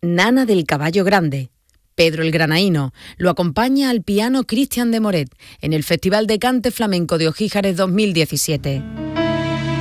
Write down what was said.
Nana del Caballo Grande. Pedro el Granaíno. Lo acompaña al piano Cristian de Moret en el Festival de Cante Flamenco de Ojíjares 2017.